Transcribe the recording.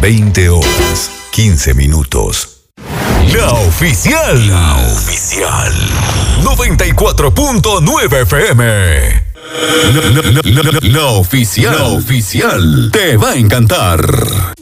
20 horas, 15 minutos. La oficial. 94.9 FM. La oficial te va a encantar.